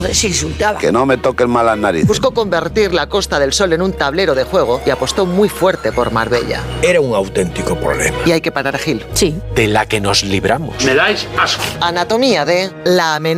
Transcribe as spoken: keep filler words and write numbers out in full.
Se insultaba. Que no me toquen mal las narices. Buscó convertir la Costa del Sol en un tablero de juego y apostó muy fuerte por Marbella. Era un auténtico problema. Y hay que parar a Gil. Sí. De la que nos libramos. Me dais asco. Anatomía de la amenaza.